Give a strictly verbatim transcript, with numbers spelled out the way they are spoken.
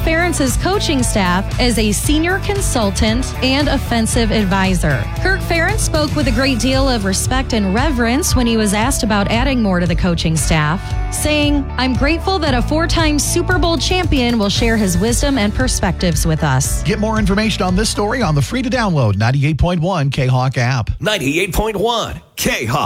Ferentz's coaching staff as a senior consultant and offensive advisor. Kirk Ferentz spoke with a great deal of respect and reverence when he was asked about adding more to the coaching staff, saying, "I'm grateful that a four-time Super Bowl champion will share his wisdom and perspectives with us." Get more information on this story on the free-to-download ninety-eight point one K-Hawk app. ninety-eight point one K-Hawk.